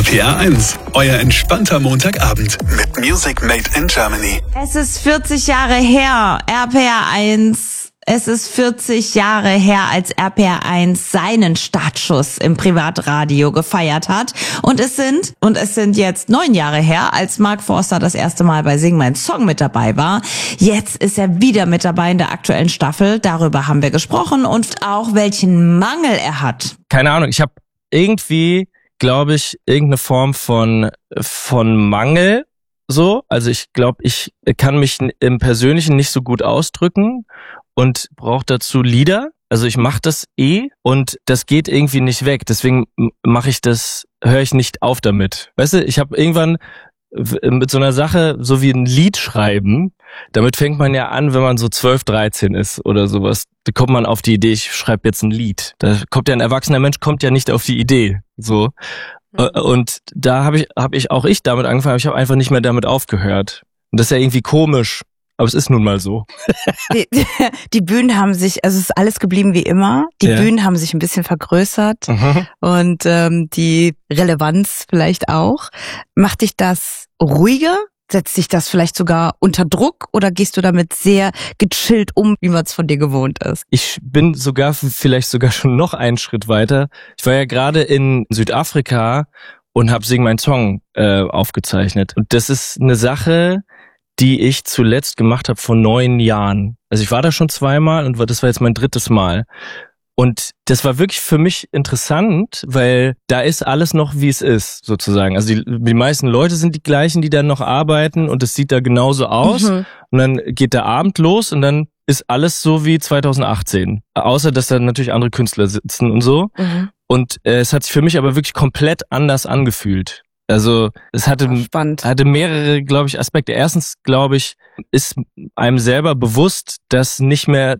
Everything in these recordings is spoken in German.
RPR 1, euer entspannter Montagabend mit Music Made in Germany. Es ist 40 Jahre her, RPR 1. Es ist 40 Jahre her, als RPR 1 seinen Startschuss im Privatradio gefeiert hat. Und es sind jetzt 9 Jahre her, als Mark Forster das erste Mal bei Sing mein Song mit dabei war. Jetzt ist er wieder mit dabei in der aktuellen Staffel. Darüber haben wir gesprochen und auch welchen Mangel er hat. Keine Ahnung, ich habe irgendwie, glaube ich, irgendeine Form von Mangel. So, also ich glaube, ich kann mich im Persönlichen nicht so gut ausdrücken und brauche dazu Lieder. Also ich mache das und das geht irgendwie nicht weg. Deswegen höre ich nicht auf damit. Weißt du, ich habe irgendwann mit so einer Sache, so wie ein Lied schreiben, damit fängt man ja an, wenn man so 12, 13 ist oder sowas. Da kommt man auf die Idee, ich schreibe jetzt ein Lied. Da kommt ja ein erwachsener Mensch, kommt ja nicht auf die Idee. So. Und da habe ich damit angefangen, aber ich habe einfach nicht mehr damit aufgehört. Und das ist ja irgendwie komisch, aber es ist nun mal so. Die Bühnen haben sich, also es ist alles geblieben wie immer. Die Bühnen haben sich ein bisschen vergrößert und die Relevanz vielleicht auch. Macht dich das ruhiger? Setzt dich das vielleicht sogar unter Druck oder gehst du damit sehr gechillt um, wie man es von dir gewohnt ist? Ich bin vielleicht sogar schon noch einen Schritt weiter. Ich war ja gerade in Südafrika und habe Sing mein Song aufgezeichnet. Und das ist eine Sache, die ich zuletzt gemacht habe vor 9 Jahren. Also ich war da schon 2-mal und das war jetzt mein 3. Mal. Und das war wirklich für mich interessant, weil da ist alles noch, wie es ist, sozusagen. Also die meisten Leute sind die gleichen, die da noch arbeiten und es sieht da genauso aus. Und dann geht der Abend los und dann ist alles so wie 2018. Außer, dass da natürlich andere Künstler sitzen und so. Und es hat sich für mich aber wirklich komplett anders angefühlt. Also es hatte mehrere, glaube ich, Aspekte. Erstens, glaube ich, ist einem selber bewusst, dass es nicht mehr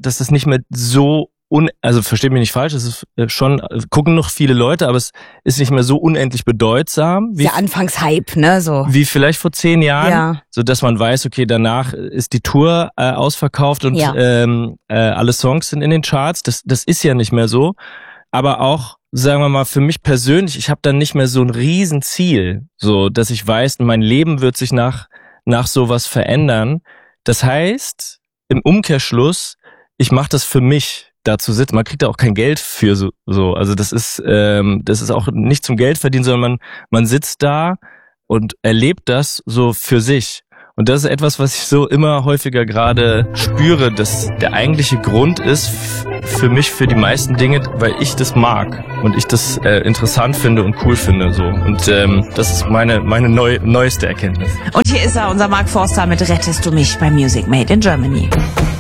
so also versteht mich nicht falsch, es ist schon, gucken noch viele Leute, aber es ist nicht mehr so unendlich bedeutsam. Der Anfangshype, ne, so. Wie vielleicht vor 10 Jahren, so dass man weiß, okay, danach ist die Tour ausverkauft und alle Songs sind in den Charts. Das ist ja nicht mehr so. Aber auch, sagen wir mal, für mich persönlich, ich habe dann nicht mehr so ein Riesenziel, so, dass ich weiß, mein Leben wird sich nach sowas verändern. Das heißt, im Umkehrschluss, ich mache das für mich. Da zu sitzen. Man kriegt da auch kein Geld für so. Also das ist auch nicht zum Geld verdienen, sondern man sitzt da und erlebt das so für sich. Und das ist etwas, was ich so immer häufiger gerade spüre, dass der eigentliche Grund ist für mich, für die meisten Dinge, weil ich das mag und ich das interessant finde und cool finde. So. Und das ist meine neueste Erkenntnis. Und hier ist er, unser Mark Forster mit Rettest du mich bei Music Made in Germany.